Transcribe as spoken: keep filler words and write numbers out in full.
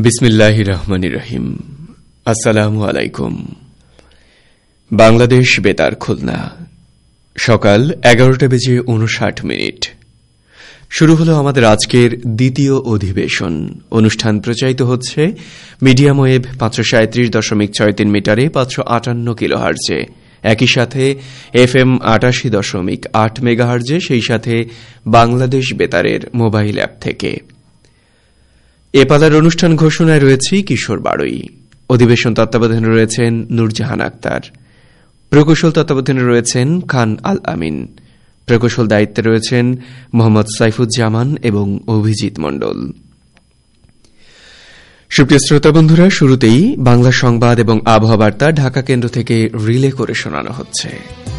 বিসমিল্লাহির রহমানির রহিম। আসসালামু আলাইকুম। বাংলাদেশ বেতার খুলনা, সকাল এগারোটা বেজে উনষাট মিনিট। শুরু হলো আমাদের আজকের দ্বিতীয় অধিবেশন। অনুষ্ঠান প্রচারিত হচ্ছে মিডিয়াম ওয়েভ পাঁচশো সাঁত্রিশ দশমিক ছয় তিন মিটারে পাঁচশো আটান্ন কিলো হার্জে, একই সাথে এফ এম আটাশি দশমিক আট মেগা হার্জে, সেই সাথে বাংলাদেশ বেতারের মোবাইল অ্যাপ থেকে। এ পালার অনুষ্ঠান ঘোষণায় রয়েছি কিশোর বাড়ই। অধিবেশন তত্ত্বাবধানে রয়েছেন নূরজাহান আক্তার। প্রকৌশল তত্ত্বাবধানে রয়েছেন খান আল আমিন। প্রকৌশল দায়িত্বে রয়েছেন মোহাম্মদ সাইফুজ্জামান এবং অভিজিৎ মণ্ডল। সুপ্রিয় শ্রোতা বন্ধুরা, শুরুতেই বাংলা সংবাদ এবং আবহাওয়া বার্তা ঢাকা কেন্দ্র থেকে রিলে করে শোনানো হচ্ছে।